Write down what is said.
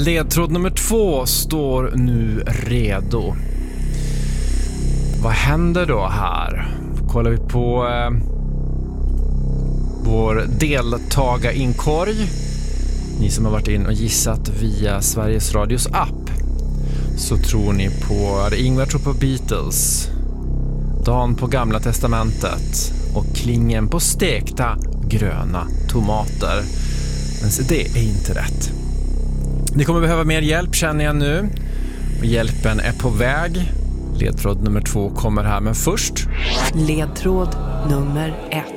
Ledtråd nummer 2 står nu redo. Vad händer då här? Kollar vi på vår deltagarinkorg. Ni som har varit in och gissat via Sveriges Radios app, så tror ni på Ingvar tror på Beatles, Dan på Gamla Testamentet och Klingen på stekta gröna tomater. Men så det är inte rätt. Ni kommer behöva mer hjälp, känner jag nu. Och hjälpen är på väg. Ledtråd nummer 2 kommer här, men först... Ledtråd nummer 1.